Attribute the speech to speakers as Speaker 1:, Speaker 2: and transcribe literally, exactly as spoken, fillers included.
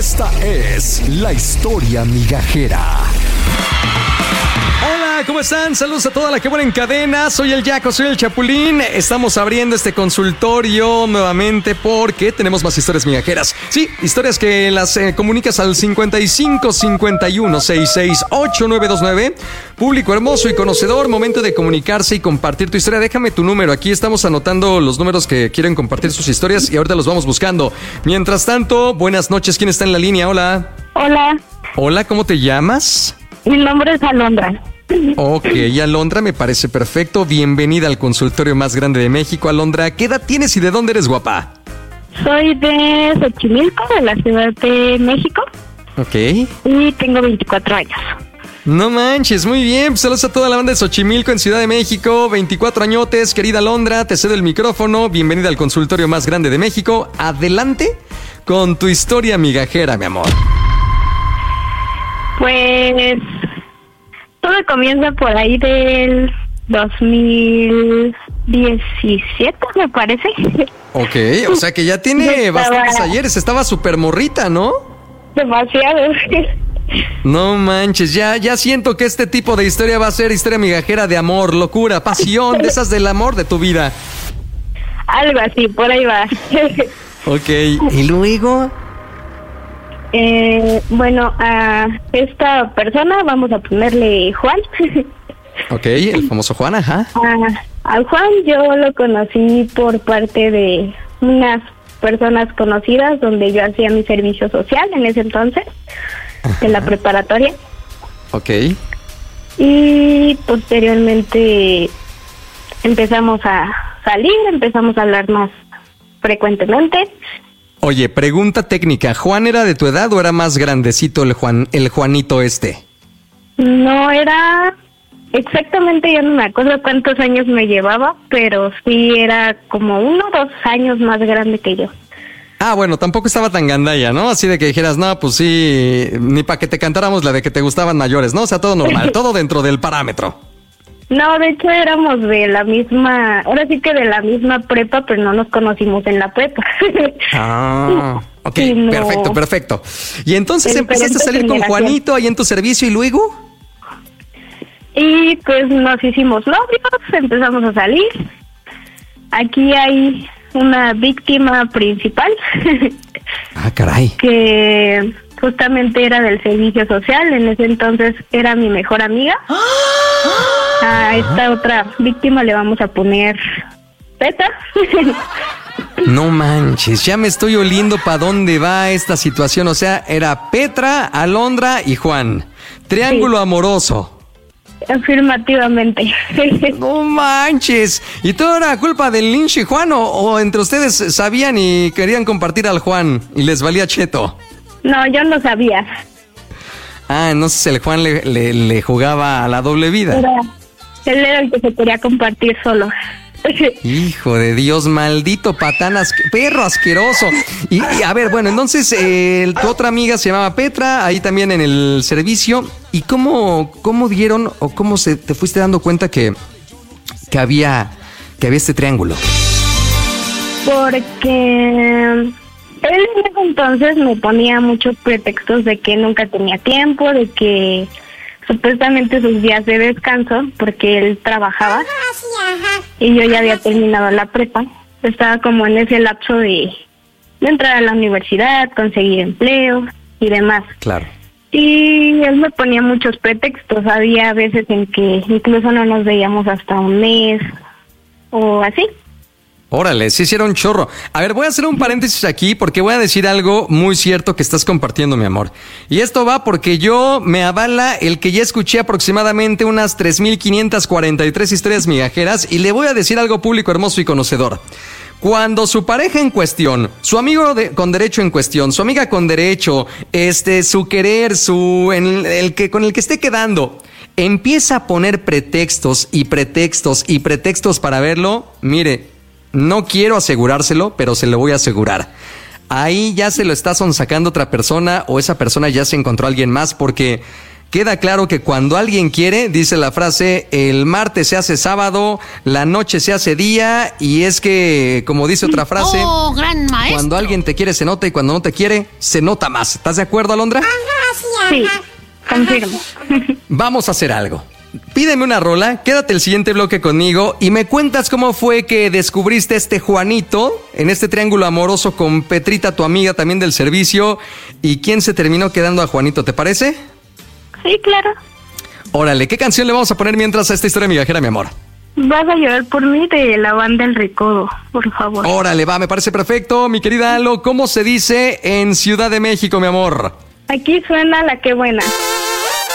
Speaker 1: Esta es la historia migajera.
Speaker 2: Hola, ¿cómo están? Saludos a toda la que buena en cadena. Soy el Jaco, soy el Chapulín. Estamos abriendo este consultorio nuevamente porque tenemos más historias migajeras. Sí, historias que las eh, comunicas al cincuenta y cinco cincuenta y uno sesenta y seis ochenta y nueve veintinueve. Público hermoso y conocedor, momento de comunicarse y compartir tu historia. Déjame tu número. Aquí estamos anotando los números que quieren compartir sus historias y ahorita los vamos buscando. Mientras tanto, buenas noches. ¿Quién está en la línea? Hola.
Speaker 3: Hola.
Speaker 2: Hola, ¿cómo te llamas?
Speaker 3: Mi nombre es Alondra.
Speaker 2: Ok, Alondra, me parece perfecto. Bienvenida al consultorio más grande de México. Alondra, ¿qué edad tienes y de dónde eres, guapa?
Speaker 3: Soy de Xochimilco, de la Ciudad de México.
Speaker 2: Ok.
Speaker 3: Y tengo veinticuatro años.
Speaker 2: No manches, muy bien. Pues saludos a toda la banda de Xochimilco en Ciudad de México. veinticuatro añotes, querida Alondra, te cedo el micrófono. Bienvenida al consultorio más grande de México. Adelante con tu historia migajera, mi amor.
Speaker 3: Pues todo comienza por ahí del dos mil diecisiete, me parece.
Speaker 2: Ok, o sea que ya tiene
Speaker 3: Estaba...
Speaker 2: bastantes ayeres. Estaba súper morrita, ¿no?
Speaker 3: Demasiado.
Speaker 2: No manches, ya, ya siento que este tipo de historia va a ser historia migajera de amor, locura, pasión, de esas del amor de tu vida.
Speaker 3: Algo así, por ahí va.
Speaker 2: Ok, ¿y luego?
Speaker 3: Eh, bueno, a esta persona vamos a ponerle Juan.
Speaker 2: Ok, el famoso Juan, ajá.
Speaker 3: A, a Juan yo lo conocí por parte de unas personas conocidas donde yo hacía mi servicio social en ese entonces, ajá, de la preparatoria.
Speaker 2: Ok.
Speaker 3: Y posteriormente empezamos a salir, empezamos a hablar más frecuentemente.
Speaker 2: Oye, pregunta técnica, ¿Juan era de tu edad o era más grandecito el Juan, el Juanito este?
Speaker 3: No era exactamente, yo no me acuerdo cuántos años me llevaba, pero sí era como uno o dos años más grande que yo.
Speaker 2: Ah, bueno, tampoco estaba tan gandalla, ¿no? Así de que dijeras, no, pues sí, ni para que te cantáramos la de que te gustaban mayores, ¿no? O sea, todo normal, todo dentro del parámetro. No,
Speaker 3: de hecho éramos de la misma, ahora sí que de la misma prepa, pero no nos conocimos en la prepa.
Speaker 2: Ah, ok,
Speaker 3: no.
Speaker 2: perfecto, perfecto. Y entonces empezaste a salir con Juanito ahí en tu servicio y luego...
Speaker 3: Y pues nos hicimos novios, empezamos a salir. Aquí hay una víctima principal.
Speaker 2: Ah, caray.
Speaker 3: Que justamente era del servicio social, en ese entonces era mi mejor amiga. A esta otra víctima le vamos a poner Petra.
Speaker 2: No manches, ya me estoy oliendo para dónde va esta situación. O sea, era Petra, Alondra y Juan. Triángulo sí. Amoroso.
Speaker 3: Afirmativamente.
Speaker 2: No manches. ¿Y todo era culpa del Lynch y Juan o, o entre ustedes sabían y querían compartir al Juan y les valía cheto?
Speaker 3: No, yo no sabía.
Speaker 2: Ah, entonces el Juan le, le, le jugaba a la doble vida.
Speaker 3: Era, él era el que se quería compartir solo.
Speaker 2: Hijo de Dios, maldito patán, asque- perro asqueroso. Y, y a ver, bueno, entonces eh, tu otra amiga se llamaba Petra, ahí también en el servicio. ¿Y cómo, cómo dieron o cómo se te fuiste dando cuenta que, que había que había este triángulo?
Speaker 3: Porque él en ese entonces me ponía muchos pretextos de que nunca tenía tiempo, de que supuestamente sus días de descanso, porque él trabajaba y yo ya había terminado la prepa, estaba como en ese lapso de, de entrar a la universidad, conseguir empleo y demás.
Speaker 2: Claro.
Speaker 3: Y él me ponía muchos pretextos, había veces en que incluso no nos veíamos hasta un mes o así.
Speaker 2: Órale, sí hicieron chorro. A ver, voy a hacer un paréntesis aquí porque voy a decir algo muy cierto que estás compartiendo, mi amor. Y esto va porque yo me avala el que ya escuché aproximadamente unas tres mil quinientas cuarenta y tres historias migajeras y le voy a decir algo público, hermoso y conocedor. Cuando su pareja en cuestión, su amigo de, con derecho en cuestión, su amiga con derecho, este, su querer, su, en, el que, con el que esté quedando, empieza a poner pretextos y pretextos y pretextos para verlo, mire, no quiero asegurárselo, pero se lo voy a asegurar. Ahí ya se lo está sonsacando otra persona o esa persona ya se encontró a alguien más porque queda claro que cuando alguien quiere, dice la frase, el martes se hace sábado, la noche se hace día, y es que, como dice otra frase,
Speaker 4: oh, gran maestro.
Speaker 2: Cuando alguien te quiere se nota y cuando no te quiere se nota más. ¿Estás de acuerdo, Alondra?
Speaker 4: Ajá, sí,
Speaker 3: Sí, confirmo.
Speaker 2: Vamos a hacer algo. Pídeme una rola, quédate el siguiente bloque conmigo y me cuentas cómo fue que descubriste este Juanito en este triángulo amoroso con Petrita, tu amiga también del servicio, y quién se terminó quedando a Juanito, ¿te parece?
Speaker 3: Sí, claro.
Speaker 2: Órale, ¿qué canción le vamos a poner mientras a esta historia migajera, mi amor?
Speaker 3: Vas a llorar por mí de la banda El Recodo, por favor.
Speaker 2: Órale, va, me parece perfecto. Mi querida Alo, ¿cómo se dice en Ciudad de México, mi amor?
Speaker 3: Aquí suena La Qué Buena.